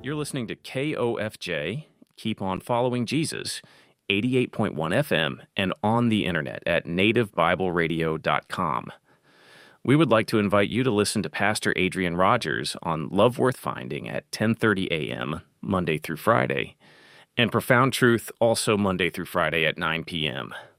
You're listening to KOFJ, Keep On Following Jesus, 88.1 FM, and on the internet at nativebibleradio.com. We would like to invite you to listen to Pastor Adrian Rogers on Love Worth Finding at 10:30 a.m., Monday through Friday, and Profound Truth also Monday through Friday at 9 p.m.